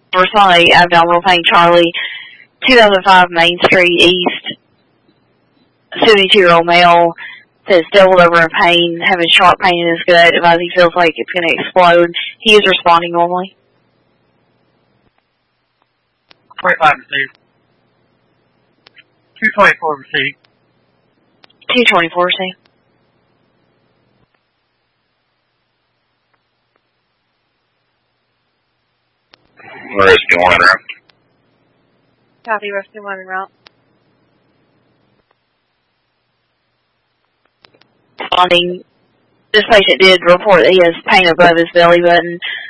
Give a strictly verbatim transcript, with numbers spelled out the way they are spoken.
Versailles, abdominal pain, Charlie, two thousand five Main Street East, seventy-two-year-old male, says doubled over in pain, having sharp pain in his gut, advised he feels like it's going to explode. He is responding normally. twenty-five received. two twenty-four received. two twenty-four received. Rescue one route. Copy, rescue one en route. Responding, this patient did report that he has pain above his belly button.